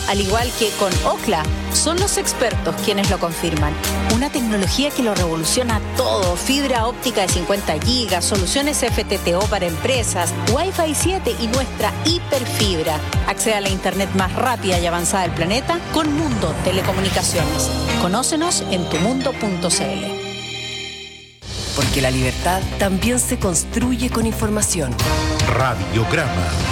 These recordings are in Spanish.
al igual que con Ookla, son los expertos quienes lo confirman. Una tecnología que lo revoluciona todo: fibra óptica de 50 gigas, soluciones FTTO para empresas, Wi-Fi 7 y nuestra hiperfibra. Accede a la internet más rápida y avanzada del planeta con Mundo Telecomunicaciones. Conócenos en tumundo.cl. Porque la libertad también se construye con información. Radiograma.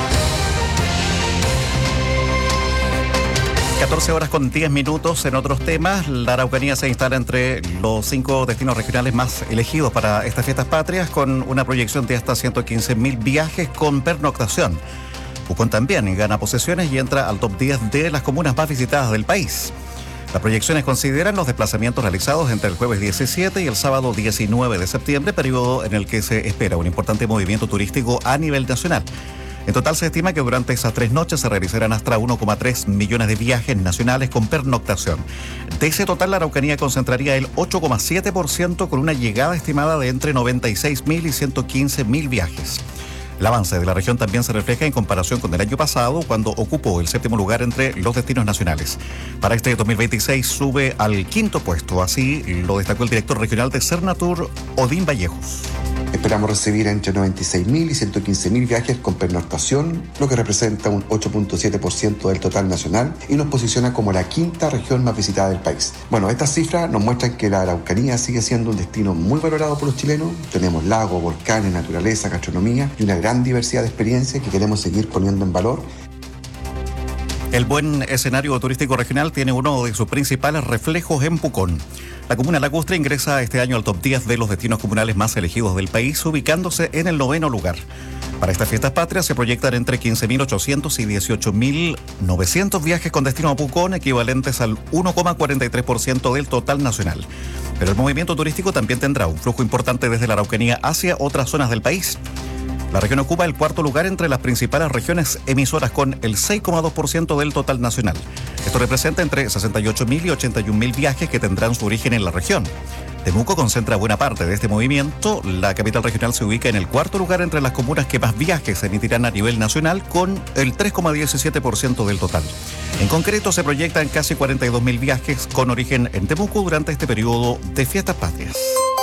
14:10 en otros temas. La Araucanía se instala entre los 5 destinos regionales más elegidos para estas fiestas patrias, con una proyección de hasta 115.000 viajes con pernoctación. Pucón también gana posesiones y entra al top 10 de las comunas más visitadas del país. Las proyecciones consideran los desplazamientos realizados entre el jueves 17 y el sábado 19 de septiembre, periodo en el que se espera un importante movimiento turístico a nivel nacional. En total se estima que durante esas 3 noches se realizarán hasta 1,3 millones de viajes nacionales con pernoctación. De ese total, la Araucanía concentraría el 8,7%, con una llegada estimada de entre 96.000 y 115.000 viajes. El avance de la región también se refleja en comparación con el año pasado, cuando ocupó el 7º lugar entre los destinos nacionales. Para este 2026 sube al 5º puesto, así lo destacó el director regional de Cernatur, Odín Vallejos. Esperamos recibir entre 96.000 y 115.000 viajes con pernoctación, lo que representa un 8,7% del total nacional y nos posiciona como la 5ª región más visitada del país. Bueno, estas cifras nos muestran que la Araucanía sigue siendo un destino muy valorado por los chilenos. Tenemos lagos, volcanes, naturaleza, gastronomía y una gran diversidad de experiencias que queremos seguir poniendo en valor. El buen escenario turístico regional tiene uno de sus principales reflejos en Pucón. La comuna lacustre ingresa este año al top 10 de los destinos comunales más elegidos del país, ubicándose en el 9º lugar. Para estas fiestas patrias se proyectan entre 15.800 y 18.900 viajes con destino a Pucón, equivalentes al 1,43% del total nacional. Pero el movimiento turístico también tendrá un flujo importante desde la Araucanía hacia otras zonas del país. La región ocupa el 4º lugar entre las principales regiones emisoras, con el 6,2% del total nacional. Esto representa entre 68.000 y 81.000 viajes que tendrán su origen en la región. Temuco concentra buena parte de este movimiento. La capital regional se ubica en el 4º lugar entre las comunas que más viajes emitirán a nivel nacional, con el 3,17% del total. En concreto, se proyectan casi 42.000 viajes con origen en Temuco durante este periodo de fiestas patrias.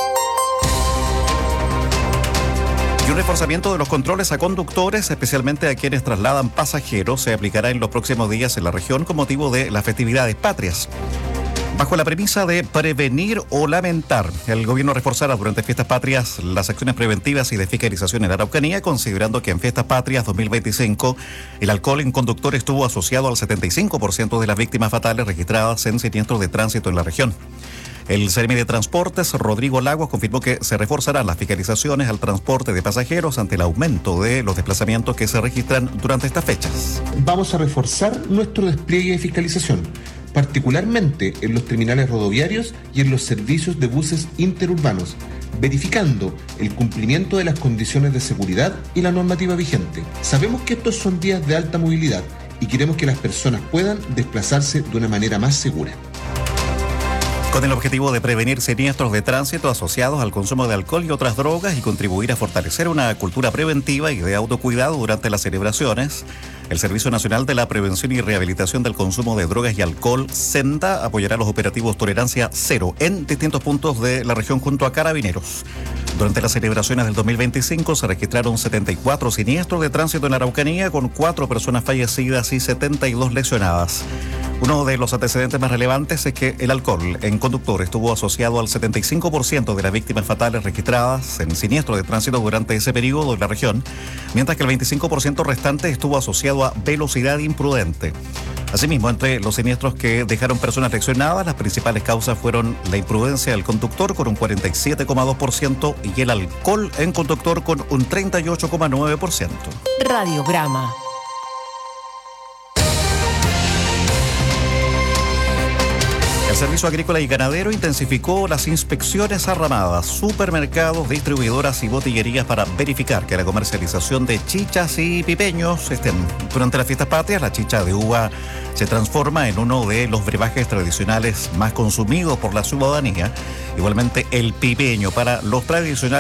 Y un reforzamiento de los controles a conductores, especialmente a quienes trasladan pasajeros, se aplicará en los próximos días en la región con motivo de las festividades patrias. Bajo la premisa de prevenir o lamentar, el gobierno reforzará durante fiestas patrias las acciones preventivas y de fiscalización en la Araucanía, considerando que en fiestas patrias 2025 el alcohol en conductores estuvo asociado al 75% de las víctimas fatales registradas en siniestros de tránsito en la región. El Seremi de Transportes, Rodrigo Lagos, confirmó que se reforzarán las fiscalizaciones al transporte de pasajeros ante el aumento de los desplazamientos que se registran durante estas fechas. Vamos a reforzar nuestro despliegue de fiscalización, particularmente en los terminales rodoviarios y en los servicios de buses interurbanos, verificando el cumplimiento de las condiciones de seguridad y la normativa vigente. Sabemos que estos son días de alta movilidad y queremos que las personas puedan desplazarse de una manera más segura. Con el objetivo de prevenir siniestros de tránsito asociados al consumo de alcohol y otras drogas y contribuir a fortalecer una cultura preventiva y de autocuidado durante las celebraciones, el Servicio Nacional de la Prevención y Rehabilitación del Consumo de Drogas y Alcohol, SENDA, apoyará los operativos Tolerancia Cero en distintos puntos de la región junto a Carabineros. Durante las celebraciones del 2025 se registraron 74 siniestros de tránsito en la Araucanía, con 4 personas fallecidas y 72 lesionadas. Uno de los antecedentes más relevantes es que el alcohol en conductores estuvo asociado al 75% de las víctimas fatales registradas en siniestros de tránsito durante ese periodo en la región, mientras que el 25% restante estuvo asociado a velocidad imprudente. Asimismo, entre los siniestros que dejaron personas lesionadas, las principales causas fueron la imprudencia del conductor con un 47,2% y el alcohol en conductor con un 38,9%. Radiograma. El Servicio Agrícola y Ganadero intensificó las inspecciones a ramadas, supermercados, distribuidoras y botillerías para verificar que la comercialización de chichas y pipeños estén. Durante las fiestas patrias, la chicha de uva se transforma en uno de los brebajes tradicionales más consumidos por la ciudadanía. Igualmente, el pipeño, para los tradicionales